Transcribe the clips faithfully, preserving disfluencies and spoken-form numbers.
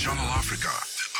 Channel Africa, the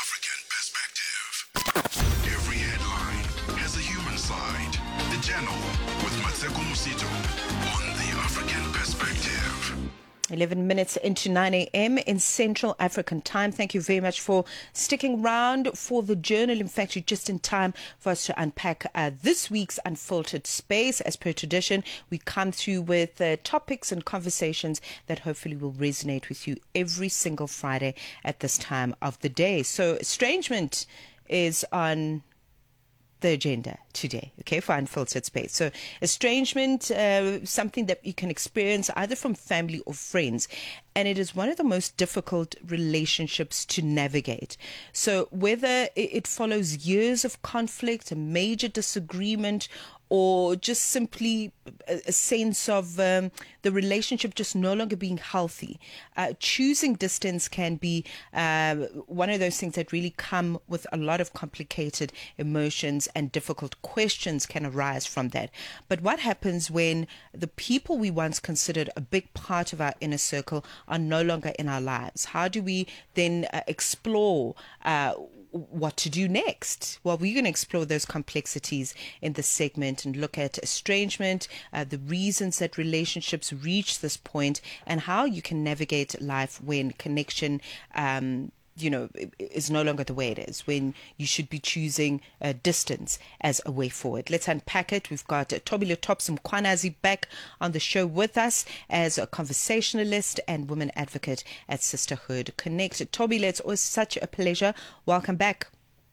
African perspective. Every headline has a human side. The Channel with Maseko Musito on the African perspective. eleven minutes into nine a.m. in Central African time. Thank you very much for sticking around for the journal. In fact, you're just in time for us to unpack uh, this week's Unfiltered Space. As per tradition, we come through with uh, topics and conversations that hopefully will resonate with you every single Friday at this time of the day. So estrangement is on the agenda today, okay, for Unfiltered Space. So estrangement, uh, something that you can experience either from family or friends, and it is one of the most difficult relationships to navigate. So whether it follows years of conflict, a major disagreement, or just simply a sense of um, the relationship just no longer being healthy. Uh, choosing distance can be uh, one of those things that really come with a lot of complicated emotions, and difficult questions can arise from that. But what happens when the people we once considered a big part of our inner circle are no longer in our lives? How do we then uh, explore uh, what to do next? Well, we're going to explore those complexities in this segment and look at estrangement, uh, the reasons that relationships reach this point, and how you can navigate life when connection um you know, is no longer the way it is, when you should be choosing uh, distance as a way forward. Let's unpack it. We've got uh, Thobile Thopson Mkhwanazi back on the show with us as a conversationalist and woman advocate at Sisterhood Connect. Thobile, it's always such a pleasure. Welcome back.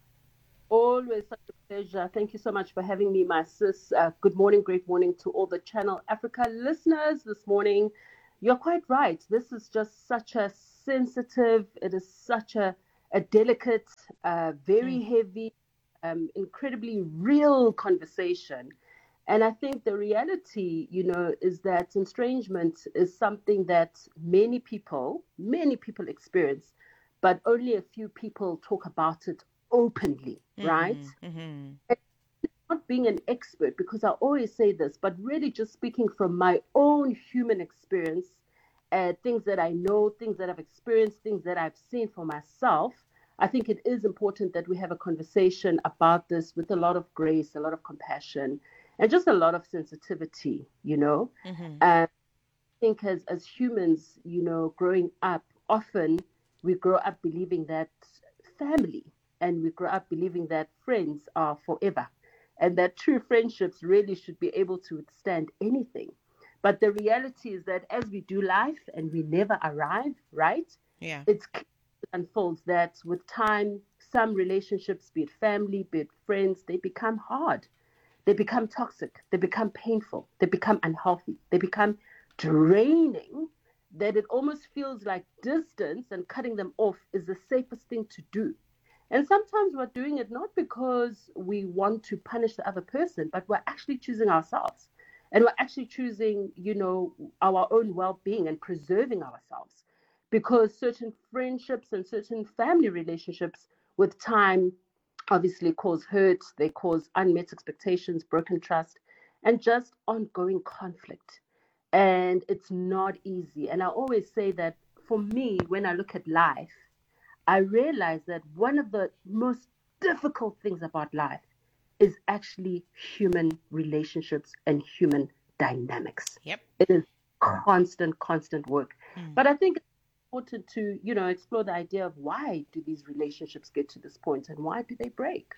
Always such a pleasure. Thank you so much for having me, my sis. Uh, good morning, great morning to all the Channel Africa listeners this morning. You're quite right. This is just such a sensitive, it is such a, a delicate, uh, very mm. heavy, um, incredibly real conversation. And I think the reality, you know, is that estrangement is something that many people, many people experience, but only a few people talk about it openly, mm-hmm. right? Mm-hmm. Not being an expert, because I always say this, but really just speaking from my own human experience, uh, things that I know, things that I've experienced, things that I've seen for myself, I think it is important that we have a conversation about this with a lot of grace, a lot of compassion, and just a lot of sensitivity, you know. Mm-hmm. Uh, I think as, as humans, you know, growing up, often we grow up believing that family, and we grow up believing that friends are forever, and that true friendships really should be able to withstand anything. But the reality is that as we do life and we never arrive, right? Yeah. It's, it unfolds that with time, some relationships, be it family, be it friends, they become hard. They become toxic. They become painful. They become unhealthy. They become draining, that it almost feels like distance and cutting them off is the safest thing to do. And sometimes we're doing it not because we want to punish the other person, but we're actually choosing ourselves. And we're actually choosing, you know, our own well-being and preserving ourselves. Because certain friendships and certain family relationships with time obviously cause hurt, they cause unmet expectations, broken trust, and just ongoing conflict. And it's not easy. And I always say that for me, when I look at life, I realize that one of the most difficult things about life is actually human relationships and human dynamics. Yep. It is constant, constant work. Mm. But I think it's important to, you know, explore the idea of why do these relationships get to this point and why do they break?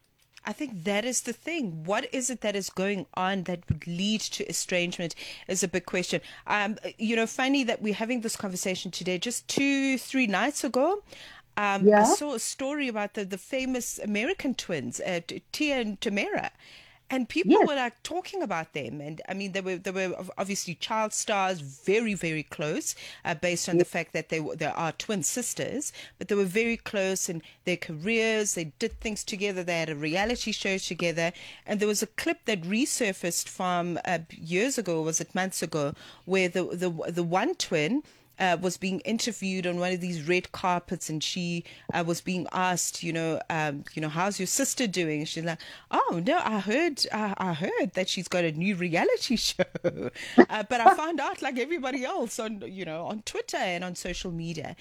I think that is the thing. What is it that is going on that would lead to estrangement is a big question. Um, you know, funny that we're having this conversation today. Just two, three nights ago, Um, yeah. I saw a story about the, the famous American twins, uh, Tia and Tamera, and people yes. were like talking about them. And I mean, they were they were obviously child stars, very very close, uh, based on yes. the fact that they they are twin sisters, but they were very close in their careers. They did things together. They had a reality show together, and there was a clip that resurfaced from uh, years ago, was it months ago, where the the the one twin uh, was being interviewed on one of these red carpets, and she uh, was being asked, you know, um, you know, how's your sister doing? And she's like, oh no, I heard, uh, I heard that she's got a new reality show, uh, but I found out like everybody else on, you know, on Twitter and on social media.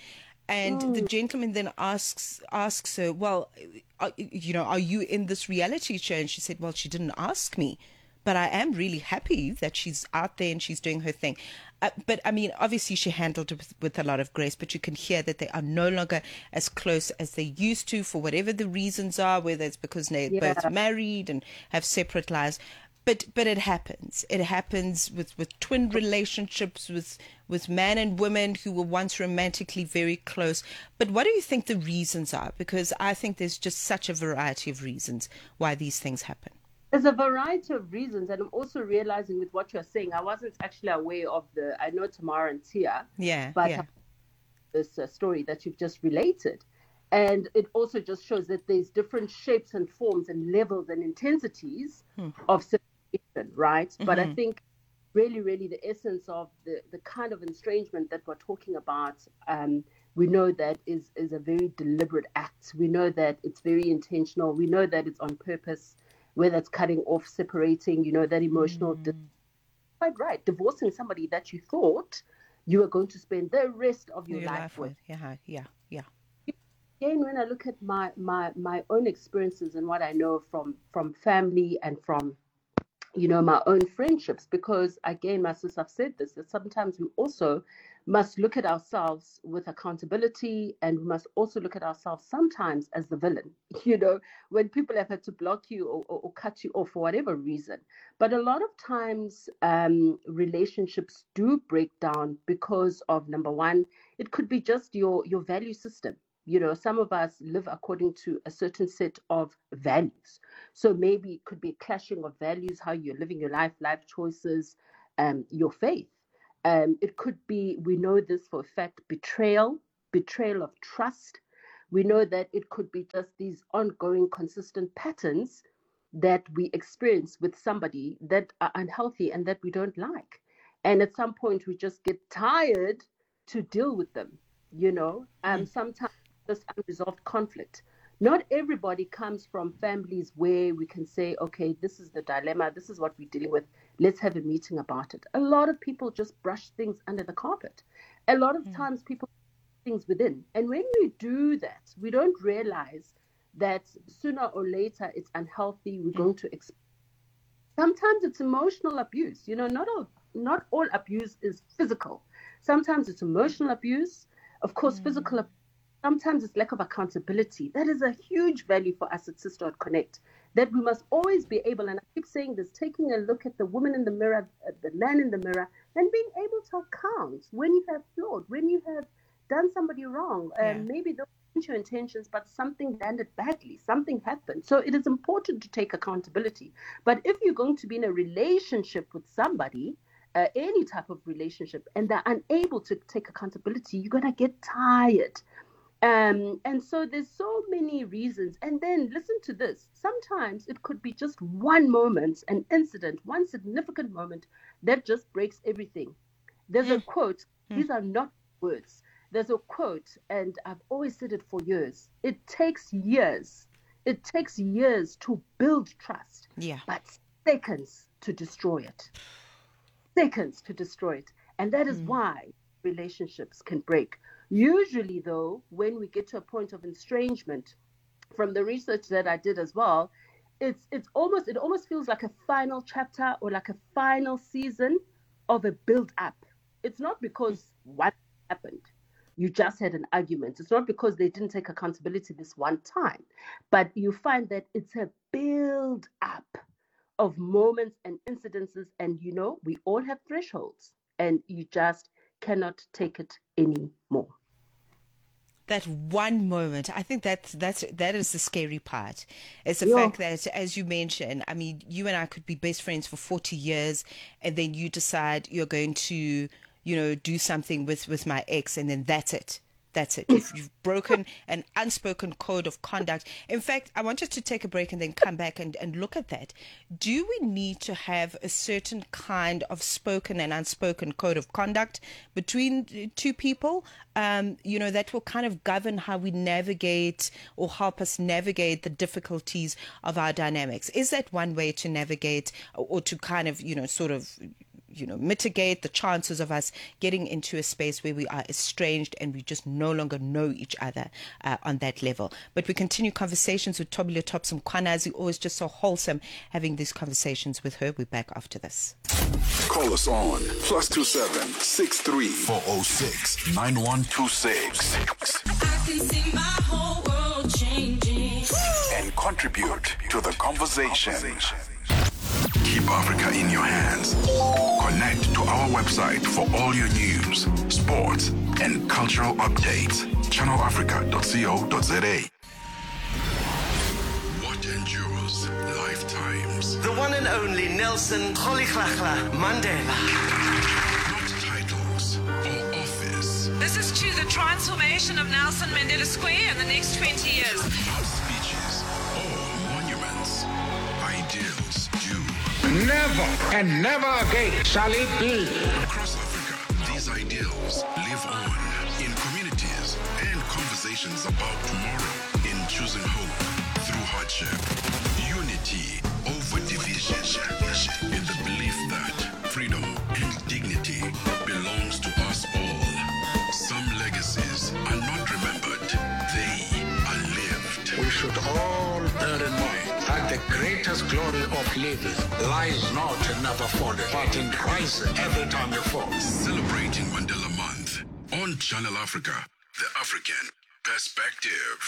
And mm. the gentleman then asks asks her, well, are, you know, are you in this reality show? And she said, well, she didn't ask me, but I am really happy that she's out there and she's doing her thing. Uh, but I mean, obviously she handled it with, with a lot of grace, but you can hear that they are no longer as close as they used to for whatever the reasons are, whether it's because they're yeah. both married and have separate lives. But but it happens. It happens with, with twin relationships, with with men and women who were once romantically very close. But what do you think the reasons are? Because I think there's just such a variety of reasons why these things happen. There's a variety of reasons, and I'm also realizing with what you're saying, I wasn't actually aware of the, I know Tamara and Tia, yeah, but yeah. this uh, story that you've just related. And it also just shows that there's different shapes and forms and levels and intensities hmm. of separation, right? Mm-hmm. But I think really, really the essence of the, the kind of estrangement that we're talking about, um, we know that is, is a very deliberate act. We know that it's very intentional. We know that it's on purpose, whether it's cutting off, separating, you know, that emotional, mm. di- quite right, divorcing somebody that you thought you were going to spend the rest of your, your life, life with. with. Yeah, yeah, yeah. Again, when I look at my, my, my own experiences and what I know from, from family and from, you know, my own friendships, because again, my sister, I've said this, that sometimes we also must look at ourselves with accountability, and we must also look at ourselves sometimes as the villain, you know, when people have had to block you or, or, or cut you off for whatever reason. But a lot of times um, relationships do break down because of, number one, it could be just your, your value system. You know, some of us live according to a certain set of values. So maybe it could be a clashing of values, how you're living your life, life choices, um, your faith. Um, it could be, we know this for a fact, betrayal, betrayal of trust. We know that it could be just these ongoing, consistent patterns that we experience with somebody that are unhealthy and that we don't like. And at some point, we just get tired to deal with them, you know. Um, mm. Sometimes just unresolved conflict. Not everybody comes from families where we can say, okay, this is the dilemma, this is what we're dealing with, let's have a meeting about it. A lot of people just brush things under the carpet. A lot of mm. times people do things within. And when we do that, we don't realize that sooner or later it's unhealthy, we're mm. going to experience. Sometimes it's emotional abuse. You know, not all, not all abuse is physical. Sometimes it's emotional abuse. Of course, mm. physical abuse. Sometimes it's lack of accountability. That is a huge value for us at Sisterhood Connect, that we must always be able, and I keep saying this, taking a look at the woman in the mirror, the man in the mirror, and being able to account when you have flawed, when you have done somebody wrong. Yeah. Um, maybe those weren't your intentions, but something landed badly, something happened. So it is important to take accountability. But if you're going to be in a relationship with somebody, uh, any type of relationship, and they're unable to take accountability, you're going to get tired. Um, and so there's so many reasons. And then listen to this. Sometimes it could be just one moment, an incident, one significant moment that just breaks everything. There's mm. a quote. Mm. These are not words. There's a quote, and I've always said it for years. It takes years. It takes years to build trust. Yeah. But seconds to destroy it. Seconds to destroy it. And that is mm. why relationships can break. Usually, though, when we get to a point of estrangement, from the research that I did as well, it's it's almost it almost feels like a final chapter or like a final season of a build-up. It's not because what happened, you just had an argument. It's not because they didn't take accountability this one time, but you find that it's a build-up of moments and incidences, and you know, we all have thresholds, and you just cannot take it anymore. That one moment, I think that's that's that is the scary part. It's the yeah. fact that, as you mentioned, I mean, you and I could be best friends for forty years, and then you decide you're going to, you know, do something with, with my ex, and then that's it. That's it. You've, you've broken an unspoken code of conduct. In fact, I wanted to take a break and then come back and, and look at that. Do we need to have a certain kind of spoken and unspoken code of conduct between two people, um, you know, that will kind of govern how we navigate or help us navigate the difficulties of our dynamics? Is that one way to navigate or to kind of, you know, sort of you know, mitigate the chances of us getting into a space where we are estranged and we just no longer know each other uh, on that level. But we continue conversations with Thobile Thopson Mkhwanazi, always just so wholesome having these conversations with her. We're back after this. Call us on plus two seven six three four zero six nine one two six. I can see my whole world changing. And contribute to the conversation. Keep Africa in your hands. Connect to our website for all your news, sports, and cultural updates. channel africa dot co dot za. What endures lifetimes? The one and only Nelson Rolihlahla Mandela. Not titles or office. This is to the transformation of Nelson Mandela Square in the next twenty years. Not speeches or monuments. Ideals do. Never and never again shall it be. Across Africa, these ideals live on in communities and conversations about tomorrow, in choosing hope through hardship, unity over division, in the belief that freedom and dignity belongs to us all. Some legacies are not remembered, they are lived. We should all bear in mind that the greatest glory of living lies not in never falling, but in rising every time you fall. Celebrating Mandela Month on Channel Africa, the African perspective.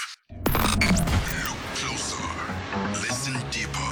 Look closer, listen deeper.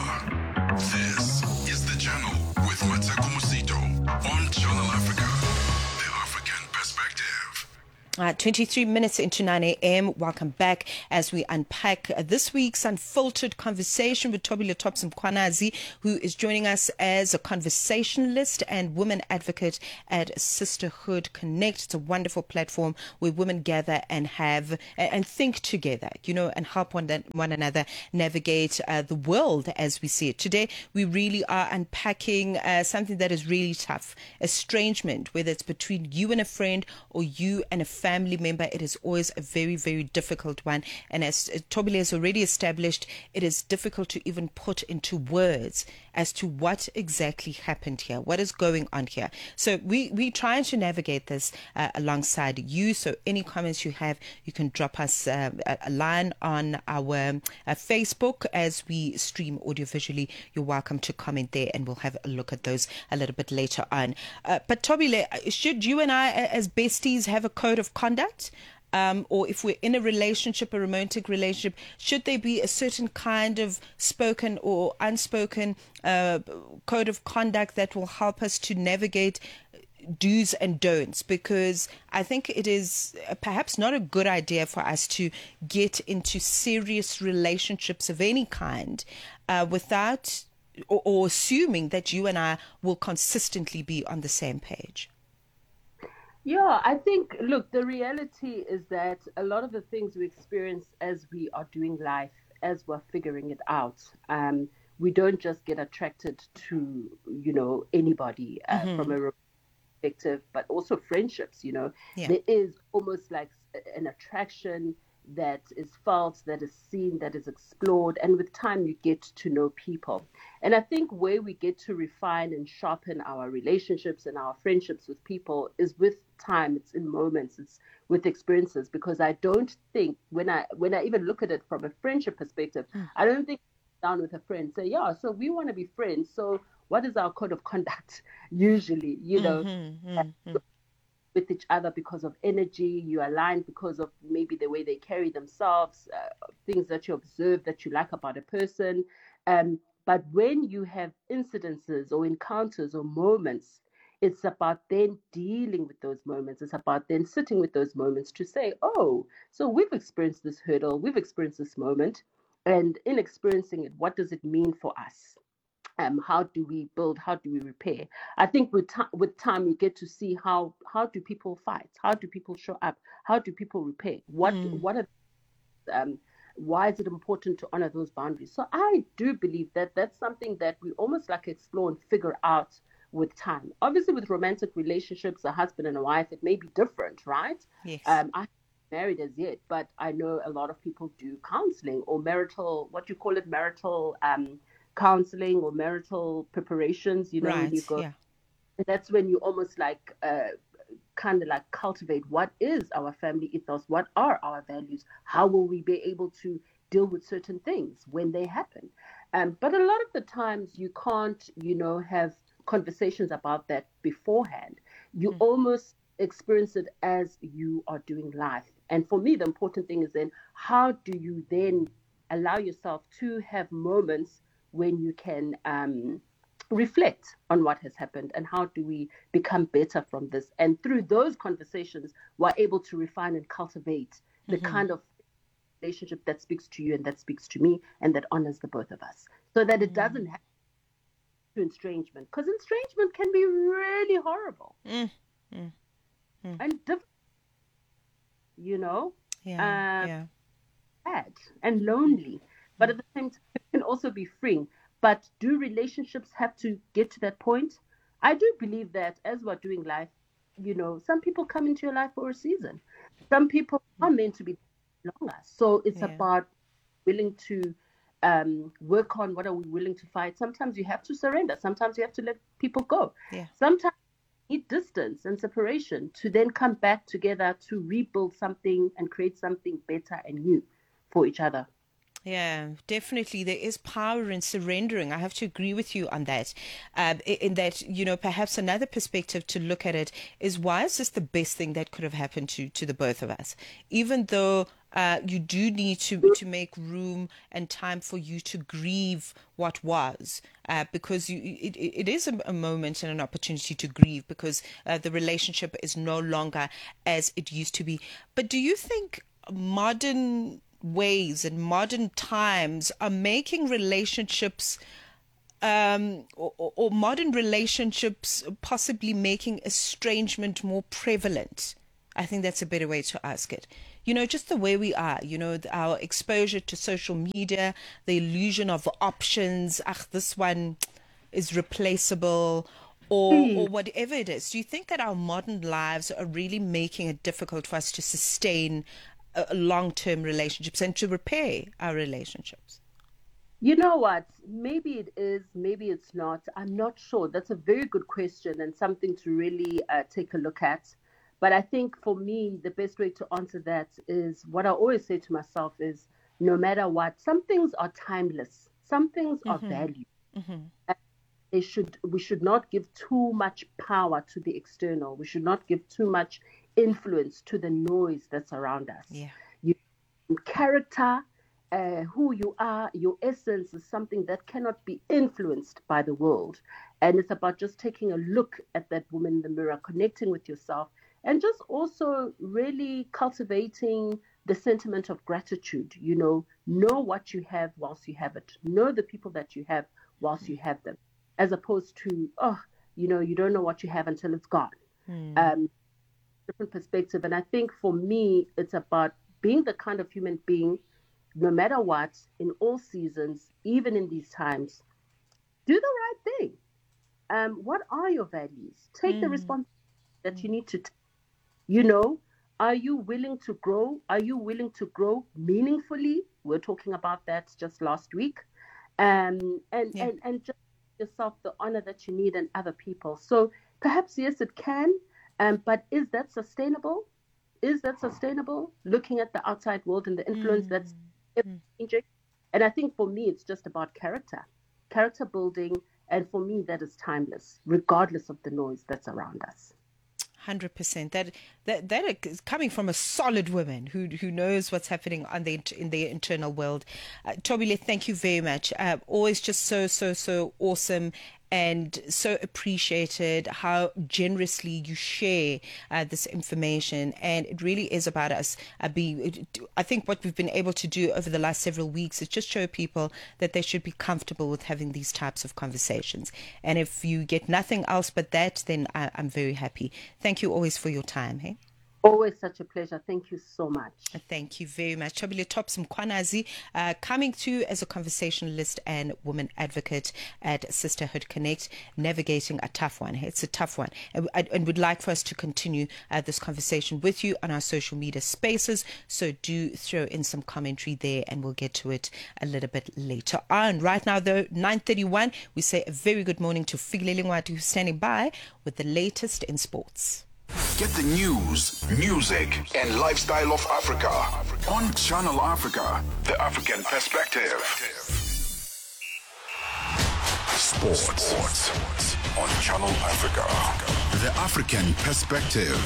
This is The Channel with Mateko Musito on Channel Africa, the African perspective. Uh, twenty-three minutes into nine a.m. Welcome back as we unpack uh, this week's Unfiltered Conversation with Thobile Thopson Mkhwanazi, who is joining us as a conversationalist and woman advocate at Sisterhood Connect. It's a wonderful platform where women gather and have and think together, you know, and help one, one another navigate uh, the world as we see it. Today, we really are unpacking uh, something that is really tough, estrangement, whether it's between you and a friend or you and a family family member. It is always a very, very difficult one. And as Thobile has already established, it is difficult to even put into words as to what exactly happened here, what is going on here. So we, we trying to navigate this uh, alongside you. So any comments you have, you can drop us uh, a line on our uh, Facebook as we stream audiovisually. You're welcome to comment there and we'll have a look at those a little bit later on. Uh, but Thobile, should you and I as besties have a code of conduct? Um, or if we're in a relationship, a romantic relationship, should there be a certain kind of spoken or unspoken uh, code of conduct that will help us to navigate do's and don'ts? Because I think it is perhaps not a good idea for us to get into serious relationships of any kind uh, without or, or assuming that you and I will consistently be on the same page. Yeah, I think, look, the reality is that a lot of the things we experience as we are doing life, as we're figuring it out, um, we don't just get attracted to, you know, anybody uh, mm-hmm. from a perspective, but also friendships, you know. Yeah. There is almost like an attraction that is felt, that is seen, that is explored, and with time you get to know people. And I think where we get to refine and sharpen our relationships and our friendships with people is with time. It's in moments, it's with experiences, because I don't think when I when I even look at it from a friendship perspective, mm. I don't think down with a friend say, yeah, so we want to be friends, so what is our code of conduct usually, you know, mm-hmm, mm-hmm. with each other because of energy, you align because of maybe the way they carry themselves, uh, things that you observe that you like about a person. Um, but when you have incidences or encounters or moments, it's about then dealing with those moments. It's about then sitting with those moments to say, oh, so we've experienced this hurdle, we've experienced this moment, and in experiencing it, what does it mean for us? Um, how do we build? How do we repair? I think with t- with time, you get to see how how do people fight? How do people show up? How do people repair? What mm. what are um, why is it important to honor those boundaries? So I do believe that that's something that we almost like explore and figure out with time. Obviously, with romantic relationships, a husband and a wife, it may be different, right? Yes. Um, I married as yet, but I know a lot of people do counseling or marital, what you call it, marital um, counseling or marital preparations. You know, right, when you go yeah. And that's when you almost like uh, kind of like cultivate what is our family ethos, what are our values, how will we be able to deal with certain things when they happen. Um, but a lot of the times you can't, you know, have conversations about that beforehand. You mm. almost experience it as you are doing life. And for me, the important thing is then, how do you then allow yourself to have moments when you can um, reflect on what has happened and how do we become better from this? And through those conversations, we're able to refine and cultivate the mm-hmm. kind of relationship that speaks to you and that speaks to me and that honors the both of us, so that it doesn't have to estrangement, because estrangement can be really horrible mm. Mm. Mm. and difficult, you know, yeah, uh, yeah. sad and lonely, but at the same time it can also be freeing. But do relationships have to get to that point? I do believe that as we're doing life, you know, some people come into your life for a season, some people are meant to be longer. So it's yeah. about willing to um, work on what are we willing to fight. Sometimes you have to surrender. Sometimes you have to let people go. Yeah. Sometimes you need distance and separation to then come back together to rebuild something and create something better and new for each other. Yeah, definitely. There is power in surrendering. I have to agree with you on that. Um, in that, you know, perhaps another perspective to look at it is, why is this the best thing that could have happened to, to the both of us? Even though uh, you do need to, to make room and time for you to grieve what was, uh, because you, it, it is a, a moment and an opportunity to grieve, because uh, the relationship is no longer as it used to be. But do you think modern ways and modern times are making relationships um or, or modern relationships possibly making estrangement more prevalent? I think that's a better way to ask it. You know, just the way we are, you know, our exposure to social media, the illusion of options, ah, this one is replaceable, or mm. or whatever it is. Do you think that our modern lives are really making it difficult for us to sustain long-term relationships and to repair our relationships? You know what? Maybe it is, maybe it's not. I'm not sure. That's a very good question and something to really uh, take a look at. But I think for me, the best way to answer that is what I always say to myself is, no matter what, some things are timeless. Some things mm-hmm. are valued. Mm-hmm. They should, we should not give too much power to the external. We should not give too much influence to the noise that's around us. Yeah. You, character, uh, who you are, your essence is something that cannot be influenced by the world. And it's about just taking a look at that woman in the mirror, connecting with yourself, and just also really cultivating the sentiment of gratitude. You know, know what you have whilst you have it. Know the people that you have whilst you have them, as opposed to, oh, you know, you don't know what you have until it's gone. Hmm. Um, different perspective. And I think for me, it's about being the kind of human being, no matter what, in all seasons, even in these times, do the right thing. Um, what are your values? Take mm. the responsibility that you need to take. You know, are you willing to grow? Are you willing to grow meaningfully? We're talking about that just last week. Um, and, yeah. and, and just yourself the honor that you need in other people. So perhaps, yes, it can. Um, but is that sustainable? Is that sustainable? Looking at the outside world and the influence mm. that's changing. And I think for me, it's just about character, character building. And for me, that is timeless, regardless of the noise that's around us. one hundred percent. That that that is coming from a solid woman who who knows what's happening on the in the internal world. Uh, Thobile, thank you very much. Uh, always just so so so awesome and so appreciated how generously you share uh, this information. And it really is about us. Uh, be, I think what we've been able to do over the last several weeks is just show people that they should be comfortable with having these types of conversations. And if you get nothing else but that, then I, I'm very happy. Thank you always for your time. Hey. Always such a pleasure. Thank you so much. Thank you very much. Chabile Topsum Kwanazi, uh, coming to you as a conversationalist and woman advocate at Sisterhood Connect, navigating a tough one. It's a tough one. And, and would like for us to continue uh, this conversation with you on our social media spaces. So do throw in some commentary there and we'll get to it a little bit later on. Right now, though, nine thirty-one, we say a very good morning to Fikile Lingwati, who's standing by with the latest in sports. Get the news, music, and lifestyle of Africa on Channel Africa, the African perspective. Sports on Channel Africa, the African perspective.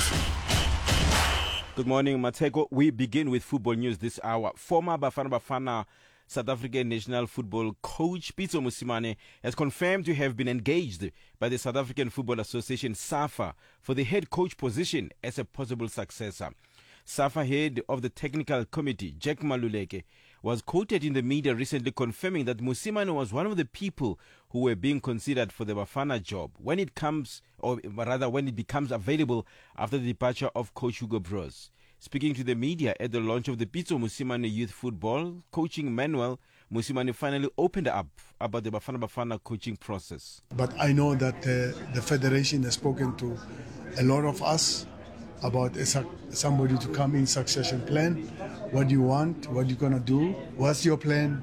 Good morning, Mateko. We begin with football news this hour. Former Bafana Bafana South African national football coach Pitso Mosimane has confirmed to have been engaged by the South African Football Association SAFA for the head coach position as a possible successor. SAFA head of the technical committee, Jack Maluleke, was quoted in the media recently confirming that Mosimane was one of the people who were being considered for the Bafana job when it comes, or rather when it becomes available after the departure of coach Hugo Broos. Speaking to the media at the launch of the Pitso Mosimane Youth Football Coaching Manual, Mosimane finally opened up about the Bafana Bafana coaching process. But I know that uh, the Federation has spoken to a lot of us about a, somebody to come in succession plan. What do you want? What are you going to do? What's your plan?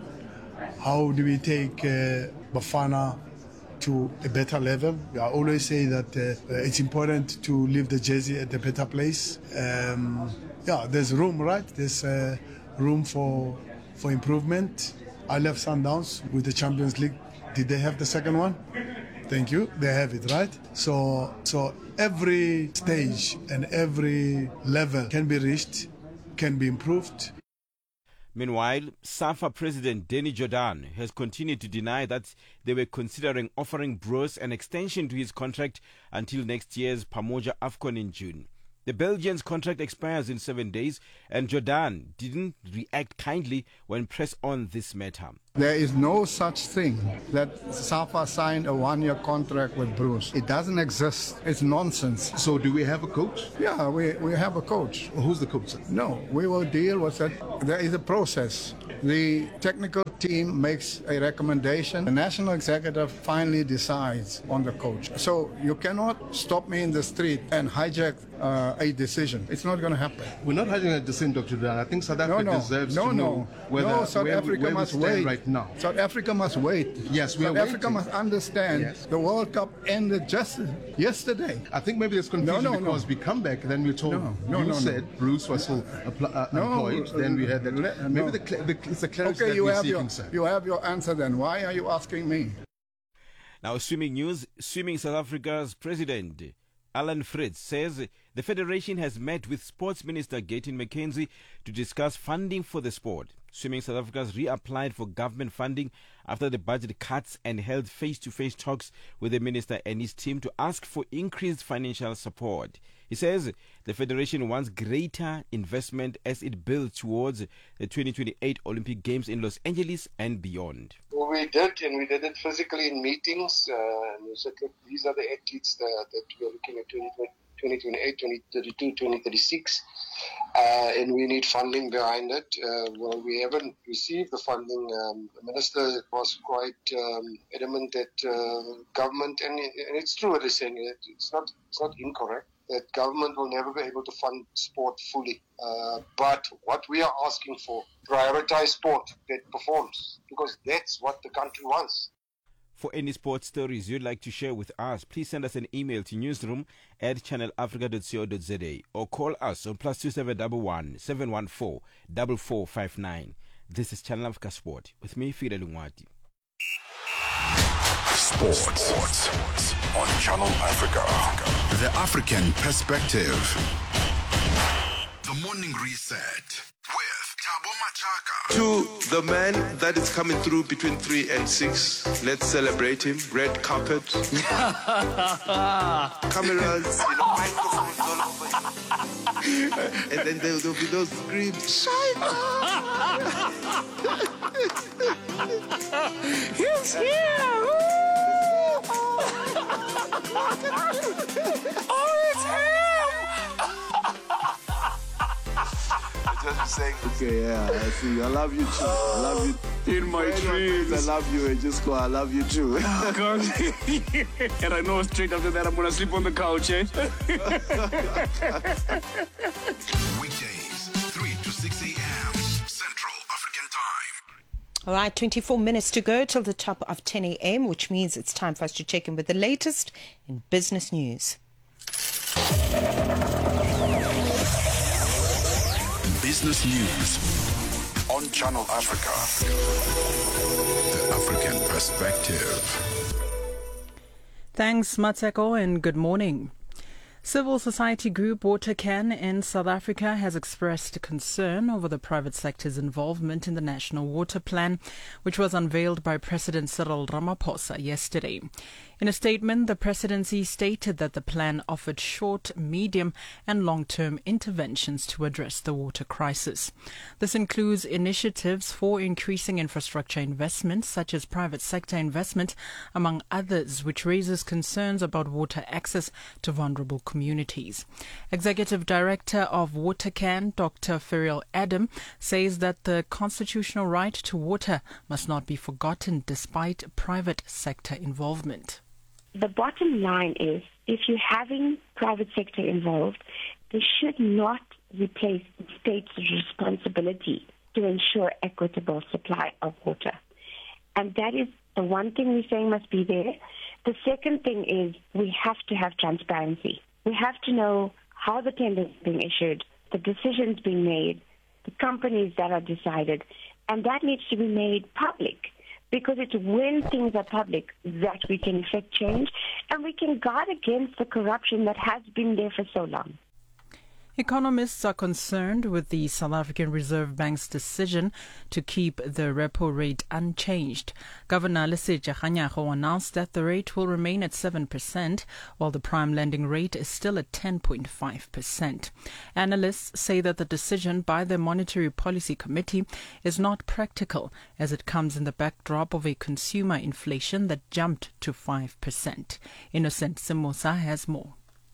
How do we take uh, Bafana to a better level? I always say that uh, it's important to leave the jersey at a better place. Um, yeah, there's room, right? There's uh, room for for improvement. I left Sundowns with the Champions League. Did they have the second one? Thank you. They have it, right? So, so every stage and every level can be reached, can be improved. Meanwhile, SAFA President Danny Jordan has continued to deny that they were considering offering Broos an extension to his contract until next year's Pamoja AFCON in June. The Belgian's contract expires in seven days, and Jordan didn't react kindly when pressed on this matter. There is no such thing that SAFA signed a one-year contract with Broos. It doesn't exist. It's nonsense. So do we have a coach? Yeah, we, we have a coach. Well, who's the coach? No, we will deal with it. There is a process. The technical team makes a recommendation. The national executive finally decides on the coach. So you cannot stop me in the street and hijack uh, a decision. It's not going to happen. We're not hijacking a decision, Doctor Dan. I think South Africa no, no, deserves no, to know no. whether no, South where, Africa where must we stand wait. right now. South Africa must wait. Yes, we South are Africa waiting. must understand Yes. the World Cup ended just yesterday. I think maybe there's confusion No, no, because no. we come back, then we're told No, no, you no, no. said Bruce was still appl- uh, No, employed. Then we had that. le- Maybe no. the, cl- the it's the clarity Okay, that you we're have seeking, your sir. you have your answer then. Why are you asking me? Now, swimming news. Swimming South Africa's president, Alan Fritz, says the federation has met with Sports Minister Gayton McKenzie to discuss funding for the sport. Swimming South Africa has reapplied for government funding after the budget cuts and held face-to-face talks with the minister and his team to ask for increased financial support. He says the federation wants greater investment as it builds towards the twenty twenty-eight Olympic Games in Los Angeles and beyond. Well, we did, and we did it physically in meetings. Uh, and we said, look, these are the athletes that, that we're looking at twenty twenty-eight, twenty thirty-two, twenty thirty-six, uh, and we need funding behind it. Uh, well, we haven't received the funding. Um, the minister was quite um, adamant that uh, government, and, and it's true what they're saying, it's not, it's not incorrect, that government will never be able to fund sport fully. Uh, but what we are asking for, prioritize sport that performs, because that's what the country wants. For any sports stories you'd like to share with us, please send us an email to newsroom at channel africa dot co dot za or call us on plus two seven one one, seven one four, four four five nine. This is Channel Africa Sport with me, Fida Lungwati. Sports on Channel Africa, the African perspective. The Morning Reset with Thabo Machaka. To the man that is coming through between three and six, let's celebrate him. Red carpet, cameras, you know, microphones all over. And then there will be those screams. He's here! Oh, it's him! saying, okay, yeah, I see. I love you too. I love you. In my When dreams. I love you, and just go, I love you too. God. And I know straight after that I'm going to sleep on the couch, eh? Weekdays, three to six a.m. Central African Time. All right, twenty-four minutes to go till the top of ten a.m., which means it's time for us to check in with the latest in business news. Business news on Channel Africa. The African Perspective. Thanks, Matseko, and good morning. Civil society group WaterCan in South Africa has expressed concern over the private sector's involvement in the National Water Plan, which was unveiled by President Cyril Ramaphosa yesterday. In a statement, the presidency stated that the plan offered short, medium and long-term interventions to address the water crisis. This includes initiatives for increasing infrastructure investments, such as private sector investment, among others, which raises concerns about water access to vulnerable communities. Executive Director of WaterCan, Doctor Ferial Adam, says that the constitutional right to water must not be forgotten despite private sector involvement. The bottom line is, if you're having private sector involved, they should not replace the state's responsibility to ensure equitable supply of water. And that is the one thing we're saying must be there. The second thing is we have to have transparency. We have to know how the tender is being issued, the decisions being made, the companies that are decided, and that needs to be made public. Because it's when things are public that we can effect change and we can guard against the corruption that has been there for so long. Economists are concerned with the South African Reserve Bank's decision to keep the repo rate unchanged. Governor Lesetja Kganyago announced that the rate will remain at seven percent, while the prime lending rate is still at ten point five percent. Analysts say that the decision by the Monetary Policy Committee is not practical, as it comes in the backdrop of a consumer inflation that jumped to five percent. Innocent Simosa has more.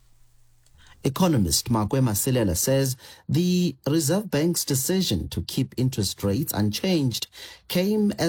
Economist Makwema Silela says the Reserve Bank's decision to keep interest rates unchanged came as